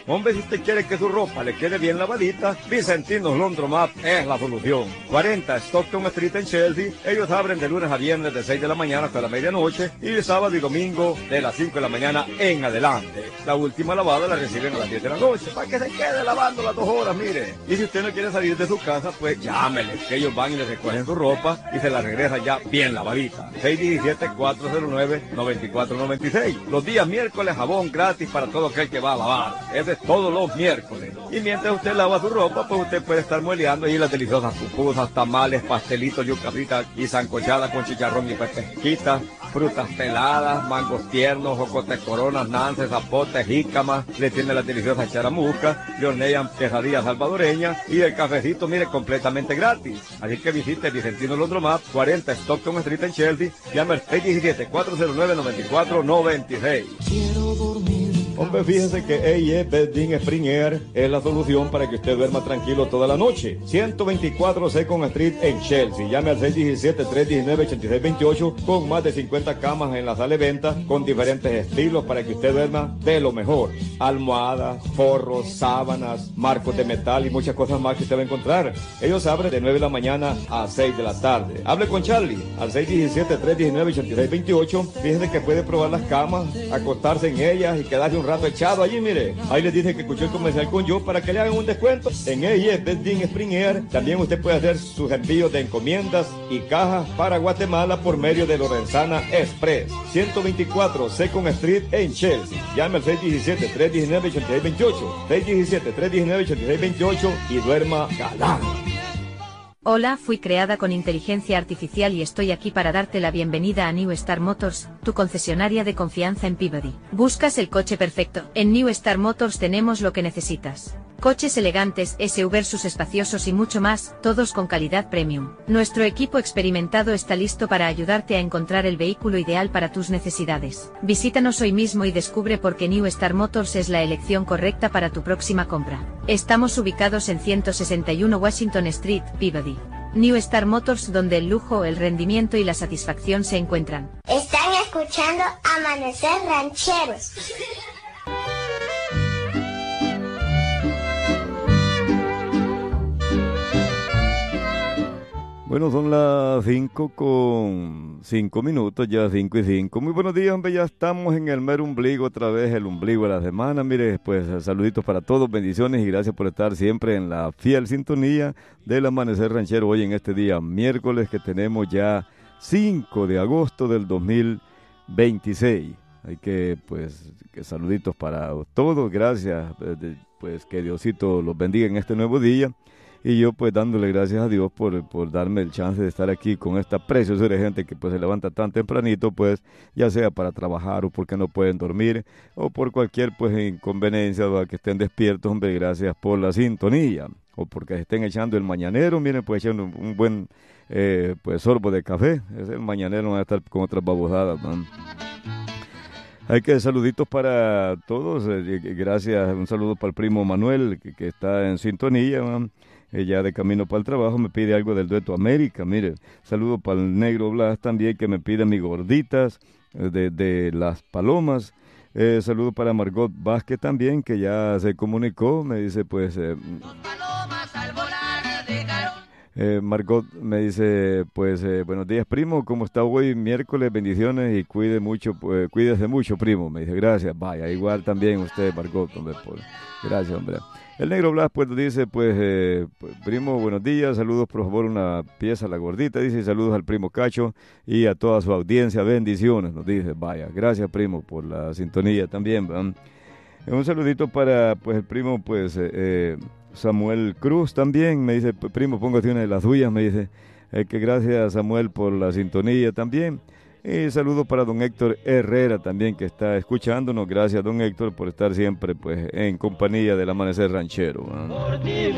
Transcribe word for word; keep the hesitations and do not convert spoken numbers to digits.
Hombre, si usted quiere que su ropa le quede bien lavadita, Vicentinos Laundromat es la solución. cuarenta Stockton Street en Chelsea. Ellos abren de lunes a viernes de seis de la mañana hasta la medianoche y sábado y domingo de las cinco de la mañana en adelante. La última lavada la reciben a las diez de la noche para que se quede lavando las dos horas, mire. Y si usted no quiere salir de su casa, pues llámele, que ellos van y le recogen su ropa y se la regresan ya bien lavadita. seis uno siete, cuatro cero nueve, nueve cuatro nueve seis. Los días miércoles jabón gratis para todo aquel que va a lavar. Ese es todos los miércoles. Y mientras usted lava su ropa, pues usted puede estar mueleando ahí las deliciosas pupusas, tamales, pastelitos, yuca frita y sancochada con chicharrón y pesquita, frutas peladas, mangos tiernos, jocotes coronas, nances, zapotes, jícamas, le tiene las deliciosas charamuscas, le hornean quesadillas salvadoreñas y el cafecito, mire, completamente gratis. Así que visite Vicentino Laundromat, cuarenta Stockton Street en Chelsea, llame al seis uno siete, cuatro cero nueve, nueve cuatro nueve seis. Quiero dormir. Hombre, fíjese que A E Bedding Spring Air es la solución para que usted duerma tranquilo toda la noche. ciento veinticuatro Second Street en Chelsea. Llame al seis uno siete, tres uno nueve, ocho seis dos ocho con más de cincuenta camas en la sala de venta con diferentes estilos para que usted duerma de lo mejor. Almohadas, forros, sábanas, marcos de metal y muchas cosas más que usted va a encontrar. Ellos abren de nueve de la mañana a seis de la tarde. Hable con Charlie al seis uno siete, tres uno nueve, ocho seis dos ocho. Fíjese que puede probar las camas, acostarse en ellas y quedarse un rato echado allí, mire. Ahí les dice que escuchó el comercial con yo para que le hagan un descuento. En A E Bedding Spring Air también usted puede hacer sus envíos de encomiendas y cajas para Guatemala por medio de Lorenzana Express. ciento veinticuatro Second Street en Chelsea. Llame al seis uno siete, tres uno nueve, ocho seis dos ocho. seis uno siete, tres uno nueve, ocho seis dos ocho y duerma galán. Hola, fui creada con inteligencia artificial y estoy aquí para darte la bienvenida a New Star Motors, tu concesionaria de confianza en Peabody. ¿Buscas el coche perfecto? En New Star Motors tenemos lo que necesitas. Coches elegantes, S U Vs espaciosos y mucho más, todos con calidad premium. Nuestro equipo experimentado está listo para ayudarte a encontrar el vehículo ideal para tus necesidades. Visítanos hoy mismo y descubre por qué New Star Motors es la elección correcta para tu próxima compra. Estamos ubicados en ciento sesenta y uno Washington Street, Peabody. New Star Motors, donde el lujo, el rendimiento y la satisfacción se encuentran. Están escuchando Amanecer Rancheros. Bueno, son las cinco con cinco minutos, ya cinco y cinco. Muy buenos días, hombre, ya estamos en el mero ombligo, otra vez el ombligo de la semana. Mire, pues saluditos para todos, bendiciones y gracias por estar siempre en la fiel sintonía del Amanecer Ranchero. Hoy en este día miércoles que tenemos ya cinco de agosto del dos mil veintiséis. Hay que, pues, que saluditos para todos, gracias, pues que Diosito los bendiga en este nuevo día. Y yo pues dándole gracias a Dios por, por darme el chance de estar aquí con esta preciosa gente que pues se levanta tan tempranito, pues ya sea para trabajar o porque no pueden dormir o por cualquier pues inconveniencia o que estén despiertos, hombre, gracias por la sintonía o porque estén echando el mañanero, miren, pues echando un, un buen eh, pues sorbo de café, es el mañanero, no va a estar con otras babosadas, man. Hay que saluditos para todos, eh, gracias, un saludo para el primo Manuel que, que está en sintonía, man. Ella de camino para el trabajo me pide algo del dueto América, mire, saludo para el negro Blas también que me pide mis gorditas de, de las palomas, eh, saludo para Margot Vázquez también que ya se comunicó, me dice pues, eh, eh, Margot me dice pues, eh, buenos días primo, ¿cómo está hoy miércoles? Bendiciones y cuide mucho, pues, cuídese mucho primo, me dice gracias, vaya, igual también usted Margot, hombre, por, gracias hombre. El negro Blas pues dice, pues, eh, primo, buenos días, saludos, por favor, una pieza a la gordita, dice, saludos al primo Cacho y a toda su audiencia, bendiciones, nos dice, vaya, gracias, primo, por la sintonía también, ¿verdad? Un saludito para, pues, el primo, pues, eh, eh, Samuel Cruz también, me dice, primo, póngate una de las suyas, me dice, eh, que gracias, Samuel, por la sintonía también. Y saludo para don Héctor Herrera también que está escuchándonos. Gracias don Héctor por estar siempre pues en compañía del Amanecer Ranchero. ¿eh?